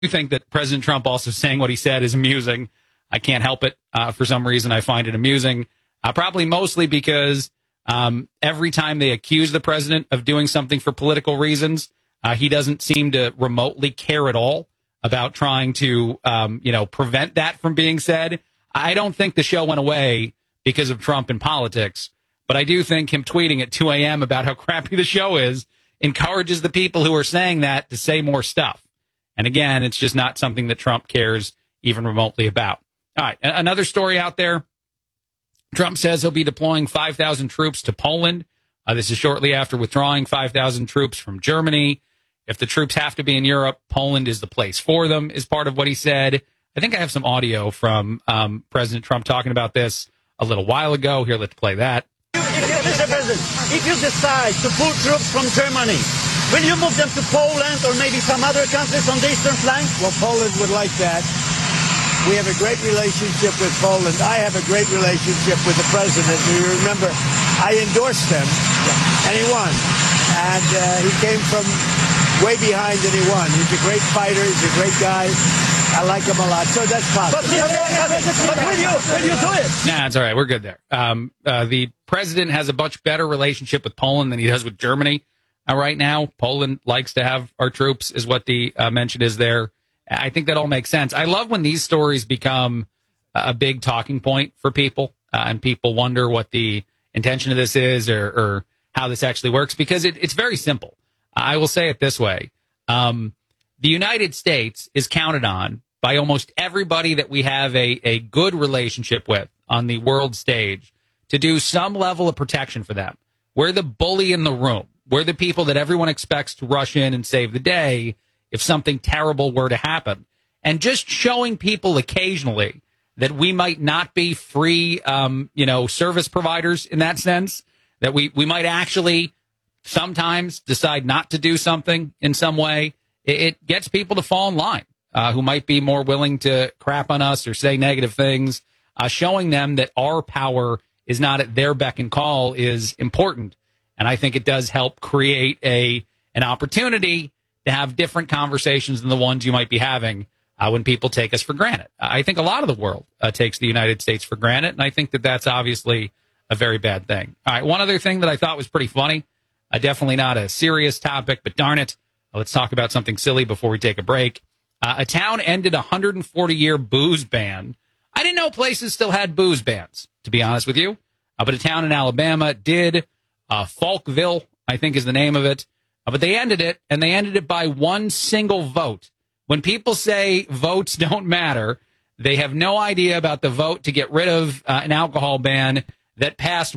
do think that President Trump also saying what he said is amusing. I can't help it. For some reason, I find it amusing. Probably mostly because every time they accuse the president of doing something for political reasons, he doesn't seem to remotely care at all about trying to, prevent that from being said. I don't think the show went away because of Trump and politics, but I do think him tweeting at 2 a.m. about how crappy the show is encourages the people who are saying that to say more stuff. And again, it's just not something that Trump cares even remotely about. All right, another story out there. Trump says he'll be deploying 5,000 troops to Poland. This is shortly after withdrawing 5,000 troops from Germany. If the troops have to be in Europe, Poland is the place for them, is part of what he said. I think I have some audio from President Trump talking about this a little while ago. Here, let's play that. Mr. President, if you decide to pull troops from Germany, will you move them to Poland or maybe some other countries on the eastern flank? Well, Poland would like that. We have a great relationship with Poland. I have a great relationship with the president. You remember, I endorsed him, and he won. And he came from way behind and he won. He's a great fighter. He's a great guy. I like him a lot. So that's possible. But will you do it? Nah, it's all right. We're good there. The president has a much better relationship with Poland than he does with Germany right now. Poland likes to have our troops, is what the mention is there. I think that all makes sense. I love when these stories become a big talking point for people, and people wonder what the intention of this is or how this actually works, because it's very simple. I will say it this way. The United States is counted on by almost everybody that we have a good relationship with on the world stage to do some level of protection for them. We're the bully in the room. We're the people that everyone expects to rush in and save the day if something terrible were to happen. And just showing people occasionally that we might not be free, service providers in that sense, that we might actually sometimes decide not to do something in some way. It gets people to fall in line who might be more willing to crap on us or say negative things. Showing them that our power is not at their beck and call is important. And I think it does help create an opportunity to have different conversations than the ones you might be having when people take us for granted. I think a lot of the world takes the United States for granted, and I think that that's obviously a very bad thing. All right, one other thing that I thought was pretty funny, definitely not a serious topic, but darn it, let's talk about something silly before we take a break. A town ended a 140-year booze ban. I didn't know places still had booze bans, to be honest with you. But a town in Alabama did. Falkville, I think is the name of it. But they ended it, and they ended it by one single vote. When people say votes don't matter, they have no idea about the vote to get rid of an alcohol ban that passed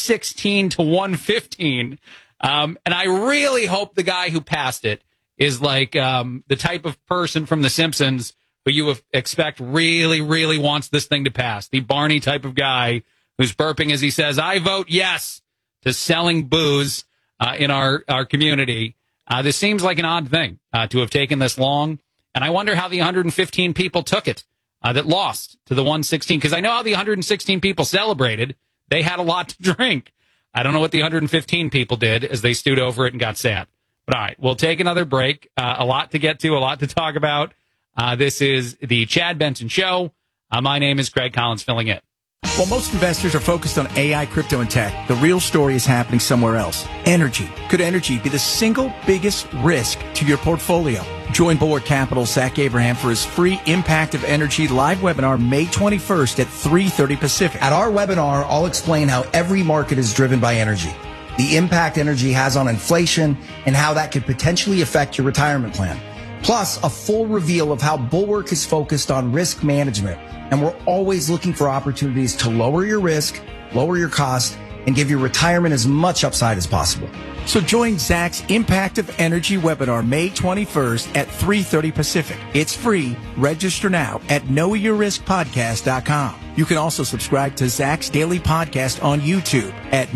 116 to 115. And I really hope the guy who passed it is like the type of person from The Simpsons who you expect really, really wants this thing to pass. The Barney type of guy who's burping as he says, I vote yes to selling booze in our community. This seems like an odd thing to have taken this long. And I wonder how the 115 people took it that lost to the 116, because I know how the 116 people celebrated. They had a lot to drink. I don't know what the 115 people did as they stewed over it and got sad. But all right, we'll take another break. A lot to get to, a lot to talk about. This is the Chad Benson Show. My name is Craig Collins, filling in. While most investors are focused on AI, crypto, and tech, the real story is happening somewhere else. Energy. Could energy be the single biggest risk to your portfolio? Join Bulwark Capital's Zach Abraham for his free Impact of Energy live webinar May 21st at 3:30 Pacific. At our webinar, I'll explain how every market is driven by energy, the impact energy has on inflation, and how that could potentially affect your retirement plan. Plus, a full reveal of how Bulwark is focused on risk management. And we're always looking for opportunities to lower your risk, lower your cost, and give your retirement as much upside as possible. So join Zach's Impact of Energy webinar May 21st at 3:30 Pacific. It's free. Register now at knowyourriskpodcast.com. You can also subscribe to Zach's daily podcast on YouTube at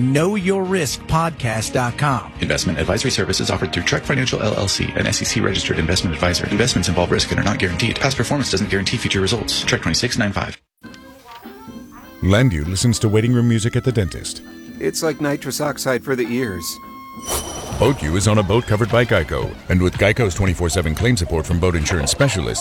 knowyourriskpodcast.com. Investment advisory services offered through Trek Financial LLC, an SEC-registered investment advisor. Investments involve risk and are not guaranteed. Past performance doesn't guarantee future results. Trek 2695. Lendu listens to waiting room music at the dentist. It's like nitrous oxide for the ears. Boat U is on a boat covered by Geico. And with Geico's 24/7 claim support from boat insurance specialists,